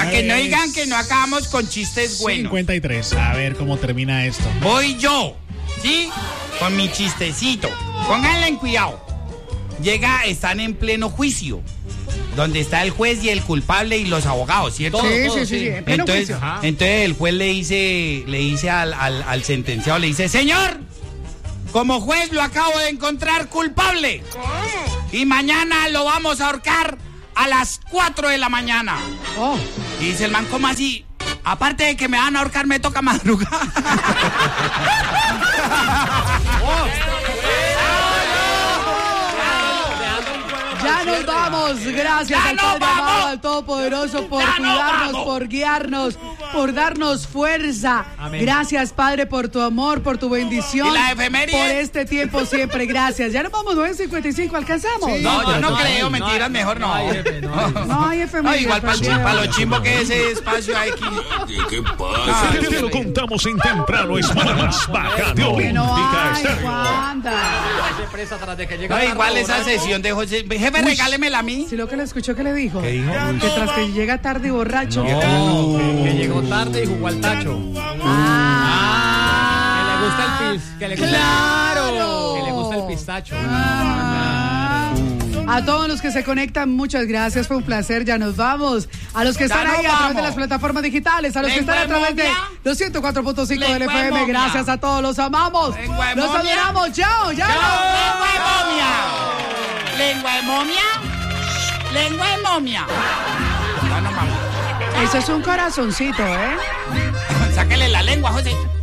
Para que no digan que no acabamos con chistes buenos. 53. A ver cómo termina esto. Voy yo, ¿sí? Con mi chistecito. Pónganle en cuidado. Están en pleno juicio, donde está el juez y el culpable y los abogados, ¿cierto? Sí. En pleno juicio. Entonces el juez le dice al sentenciado, le dice: señor, como juez lo acabo de encontrar culpable. ¿Cómo? Y mañana lo vamos a ahorcar a las 4 de la mañana. Oh. Y dice el man: ¿cómo así? Aparte de que me van a ahorcar, me toca madrugar. Ya nos vamos. Gracias al Padre amado, al Todopoderoso, por cuidarnos, por guiarnos, por darnos fuerza. Amén. Gracias, Padre, por tu amor, por tu bendición. ¿Y la efeméride? Por este tiempo siempre. Gracias. Ya nos vamos, 9:55. ¿Alcanzamos? Sí, no, yo no creo, mentiras, mejor no. No hay efeméride. Igual para lo chimbo que ese espacio hay aquí. ¿Qué pasa? Te lo contamos en temprano, es más bacano. Que no hay, Wanda. No, igual esa sesión de José. Jefe, regálemela a mí. ¿Sí lo que le escuchó que le dijo? ¿Qué dijo? Que tras que llega tarde y borracho. Que llegó tarde y jugó al tacho. Que le gusta el pis. Que le gusta, ¡Claro! Que le gusta el pistacho. A todos los que se conectan, muchas gracias, fue un placer, ya nos vamos. A los que están ahí a través de las plataformas digitales, a los que están a través de los 104.5 del FM, gracias a todos, los amamos. Los adoramos, chao, chao. Lengua de momia. Lengua de momia. Eso es un corazoncito, ¿eh? Sáquele la lengua, José.